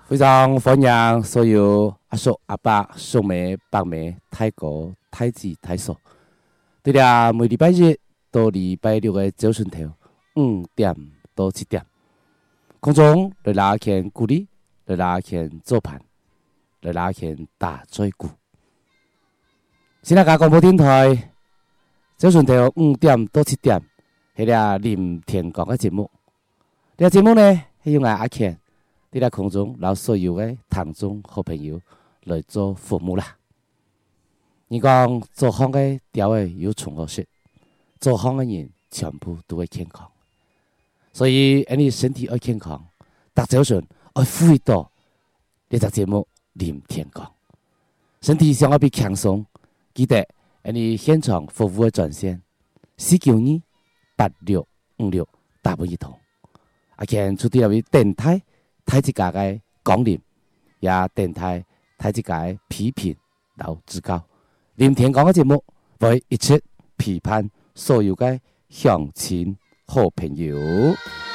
非常欢迎所有阿叔、阿伯、叔妹、伯妹、太哥、太子、太嫂。对了，每礼拜日到礼拜六的早晨头5点到7点，空中来拉kend鼓励，来拉kend做盘，来拉kend打嘴鼓。新加坡广播电台早晨头5点到7点，系个林天光嘅节目。呢个节目呢，系用阿kend伫咧空中，留所有嘅听众好朋友来做服务啦。你讲做行嘅调嘅有重合性，做行嘅人全部都会健康，所以你身体要健康，逐早晨要呼吸到呢只节目林天光，身体上要变轻松。记得你现场服务嘅专线4928656851通，阿kend出啲入去电台。睇一家嘅讲林，也电台睇一家嘅批评，老指教。林天光嘅节目會一切批判所有嘅鄉親好朋友。